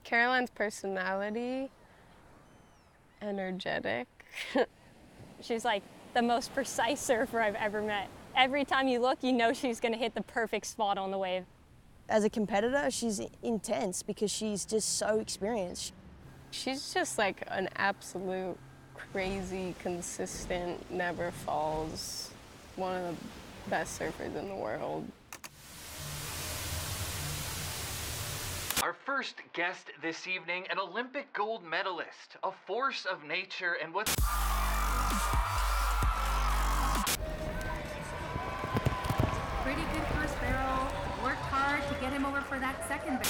Caroline's personality, energetic. She's like the most precise surfer I've ever met. Every time you look, you know she's gonna hit the perfect spot on the wave. As a competitor, she's intense because she's just so experienced. She's just like an absolute crazy, consistent, never falls, one of the best surfers in the world. Our first guest this evening, an Olympic gold medalist, a force of nature, and what's... Pretty good first barrel. Worked hard to get him over for that second barrel.